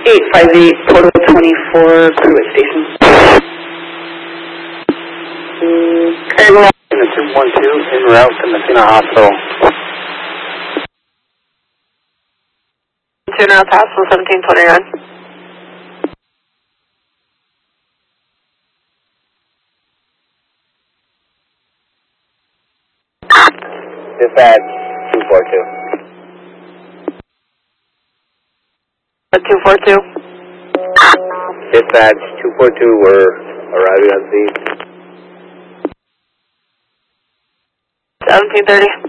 858, Portal 24, Crew Station. Okay, the 212 en route to Messina Hospital. Now it's Hospital 1729. Dispatch 242. 242. Dispatch 242, we're arriving on scene. 1730.